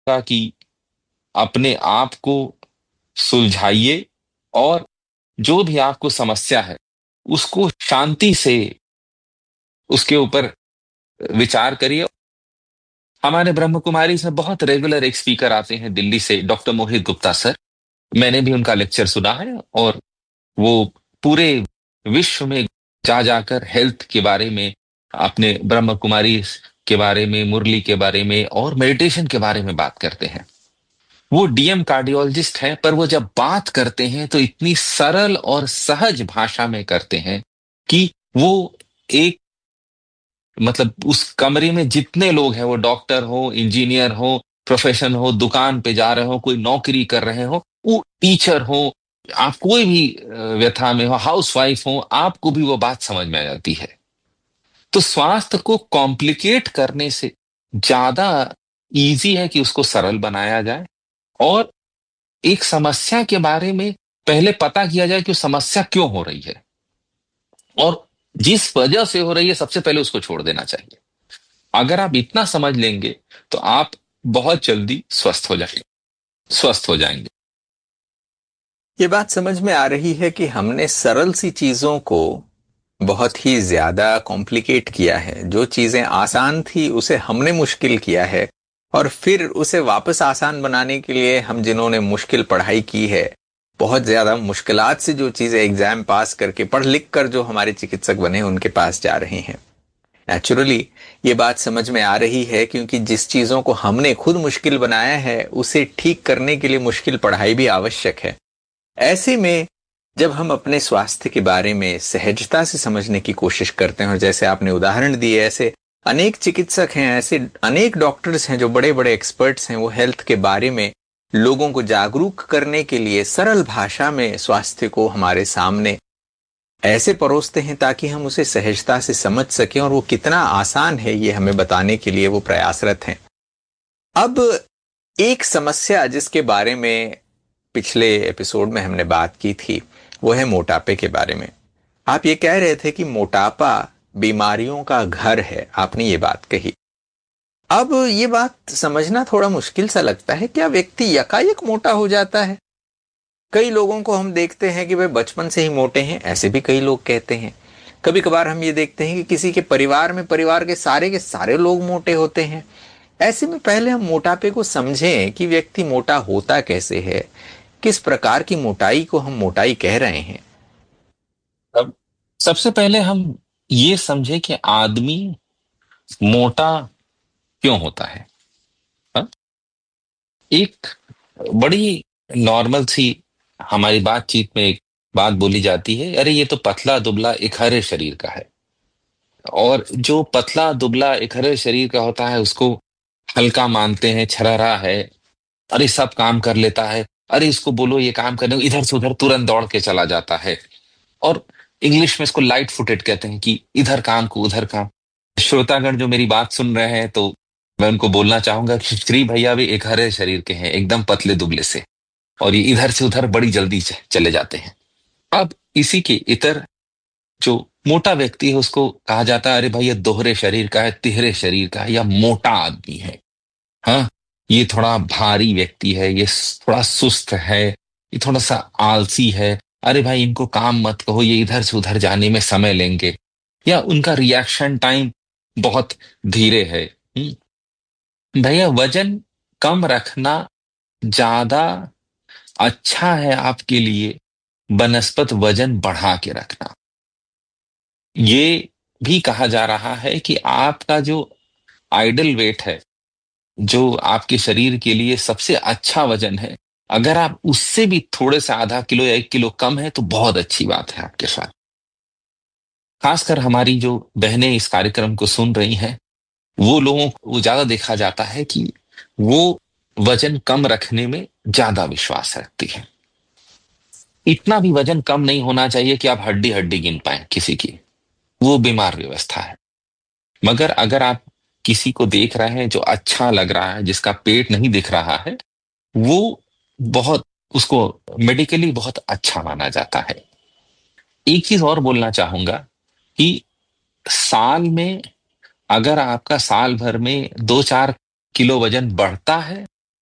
कि अपने आप को सुलझाइए और जो भी आपको समस्या है उसको शांति से उसके ऊपर विचार करिए। हमारे ब्रह्म कुमारी में बहुत रेगुलर एक स्पीकर आते हैं दिल्ली से, डॉक्टर मोहित गुप्ता सर। मैंने भी उनका लेक्चर सुना है और वो पूरे विश्व में जा जाकर हेल्थ के बारे में, अपने ब्रह्म कुमारी के बारे में, मुरली के बारे में और मेडिटेशन के बारे में बात करते हैं। वो डीएम कार्डियोलॉजिस्ट हैं, पर वो जब बात करते हैं तो इतनी सरल और सहज भाषा में करते हैं कि वो एक, मतलब उस कमरे में जितने लोग हैं, वो डॉक्टर हो, इंजीनियर हो, प्रोफेशन हो, दुकान पे जा रहे हो, कोई नौकरी कर रहे हो, वो टीचर हो, आप कोई भी व्यथा में हो, हाउस वाइफ हो, आपको भी वो बात समझ में आ जाती है। तो स्वास्थ्य को कॉम्प्लिकेट करने से ज्यादा इजी है कि उसको सरल बनाया जाए और एक समस्या के बारे में पहले पता किया जाए कि वो समस्या क्यों हो रही है और जिस वजह से हो रही है सबसे पहले उसको छोड़ देना चाहिए। अगर आप इतना समझ लेंगे तो आप बहुत जल्दी स्वस्थ हो जाएंगे। ये बात समझ में आ रही है कि हमने सरल सी चीजों को बहुत ही ज्यादा कॉम्प्लिकेट किया है। जो चीजें आसान थी उसे हमने मुश्किल किया है, और फिर उसे वापस आसान बनाने के लिए हम जिन्होंने मुश्किल पढ़ाई की है, बहुत ज्यादा मुश्किलात से जो चीजें एग्जाम पास करके पढ़ लिख कर जो हमारे चिकित्सक बने उनके पास जा रहे हैं। नेचुरली ये बात समझ में आ रही है, क्योंकि जिस चीजों को हमने खुद मुश्किल बनाया है उसे ठीक करने के लिए मुश्किल पढ़ाई भी आवश्यक है। ऐसे में जब हम अपने स्वास्थ्य के बारे में सहजता से समझने की कोशिश करते हैं, और जैसे आपने उदाहरण दिए, ऐसे अनेक चिकित्सक हैं, ऐसे अनेक डॉक्टर्स हैं जो बड़े बड़े एक्सपर्ट्स हैं, वो हेल्थ के बारे में लोगों को जागरूक करने के लिए सरल भाषा में स्वास्थ्य को हमारे सामने ऐसे परोसते हैं ताकि हम उसे सहजता से समझ सकें, और वो कितना आसान है ये हमें बताने के लिए वो प्रयासरत हैं। अब एक समस्या जिसके बारे में पिछले एपिसोड में हमने बात की थी, वो है मोटापे के बारे में। आप ये कह रहे थे कि मोटापा बीमारियों का घर है, आपने ये बात कही। अब ये बात समझना थोड़ा मुश्किल सा लगता है, क्या व्यक्ति यकायक मोटा हो जाता है? कई लोगों को हम देखते हैं कि वे बचपन से ही मोटे हैं, ऐसे भी कई लोग कहते हैं। कभी कभार हम ये देखते हैं कि किसी के परिवार में परिवार के सारे लोग मोटे होते हैं। ऐसे में पहले हम मोटापे को समझें कि व्यक्ति मोटा होता कैसे है, किस प्रकार की मोटाई को हम मोटाई कह रहे हैं। अब सबसे पहले हम ये समझे कि आदमी मोटा क्यों होता है। हाँ? एक बड़ी नॉर्मल सी हमारी बातचीत में एक बात बोली जाती है, अरे ये तो पतला दुबला एक हरे शरीर का है। और जो पतला दुबला एक हरे शरीर का होता है उसको हल्का मानते हैं, छरहरा है, अरे सब काम कर लेता है, अरे इसको बोलो ये काम करने को, इधर से उधर तुरंत दौड़ के चला जाता है। और इंग्लिश में इसको लाइट फुटेड कहते हैं कि इधर काम को उधर काम। श्रोतागण जो मेरी बात सुन रहे हैं तो मैं उनको बोलना चाहूंगा कि श्री भैया भी एक हरे शरीर के हैं, एकदम पतले दुबले से, और ये इधर से उधर बड़ी जल्दी चले जाते हैं। अब इसी के इतर जो मोटा व्यक्ति है उसको कहा जाता है, अरे भाई ये दोहरे शरीर का है, तिहरे शरीर का है, या मोटा आदमी है। हाँ, ये थोड़ा भारी व्यक्ति है, ये थोड़ा सुस्त है, ये थोड़ा सा आलसी है, अरे भाई इनको काम मत कहो, ये इधर से उधर जाने में समय लेंगे, या उनका रिएक्शन टाइम बहुत धीरे है। भैया वजन कम रखना ज्यादा अच्छा है आपके लिए बनस्पत वजन बढ़ा के रखना। ये भी कहा जा रहा है कि आपका जो आइडल वेट है, जो आपके शरीर के लिए सबसे अच्छा वजन है, अगर आप उससे भी थोड़े से आधा किलो या 1 किलो कम है तो बहुत अच्छी बात है आपके साथ। खासकर हमारी जो बहनें इस कार्यक्रम को सुन रही हैं, वो लोगों को ज्यादा देखा जाता है कि वो वजन कम रखने में ज्यादा विश्वास रखती है। इतना भी वजन कम नहीं होना चाहिए कि आप हड्डी हड्डी गिन पाए किसी की, वो बीमार व्यवस्था है। मगर अगर आप किसी को देख रहे हैं जो अच्छा लग रहा है, जिसका पेट नहीं दिख रहा है, वो बहुत, उसको मेडिकली बहुत अच्छा माना जाता है। एक चीज और बोलना चाहूंगा कि साल में अगर आपका साल भर में 2-4 किलो वजन बढ़ता है